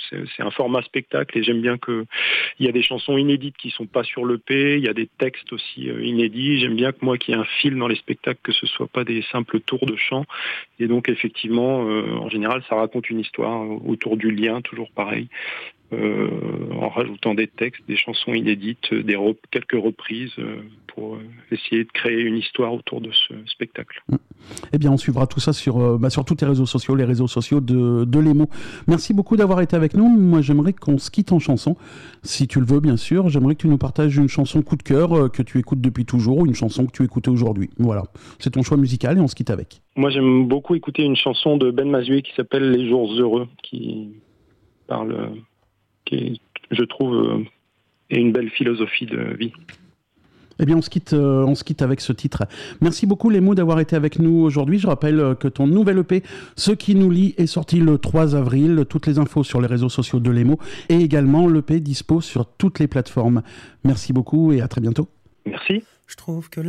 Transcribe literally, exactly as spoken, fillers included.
c'est, c'est un format spectacle et j'aime bien que il y a des chansons inédites qui sont pas sur l'E P, il y a des textes aussi euh, inédits. J'aime bien que moi qu'il y ait un fil dans les spectacles, que ce soit pas des simples tours de chant. Et donc effectivement, euh, en général, ça raconte une histoire autour du lien, toujours pareil. Euh, en rajoutant des textes, des chansons inédites, des rep- quelques reprises euh, pour euh, essayer de créer une histoire autour de ce spectacle. Eh bien, on suivra tout ça sur, euh, bah, sur tous tes réseaux sociaux, les réseaux sociaux de, de l'Emo. Merci beaucoup d'avoir été avec nous. Moi, j'aimerais qu'on se quitte en chanson. Si tu le veux, bien sûr, j'aimerais que tu nous partages une chanson coup de cœur euh, que tu écoutes depuis toujours ou une chanson que tu écoutais aujourd'hui. Voilà, c'est ton choix musical et on se quitte avec. Moi, j'aime beaucoup écouter une chanson de Ben Mazué qui s'appelle Les Jours Heureux, qui parle... Euh, qui est, je trouve, euh, est une belle philosophie de vie. Eh bien, on se quitte, euh, on se quitte avec ce titre. Merci beaucoup, Lemo, d'avoir été avec nous aujourd'hui. Je rappelle euh, que ton nouvel E P, Ce qui nous lie, est sorti le trois avril. Toutes les infos sur les réseaux sociaux de Lemo et également l'E P dispo sur toutes les plateformes. Merci beaucoup et à très bientôt. Merci. Je trouve que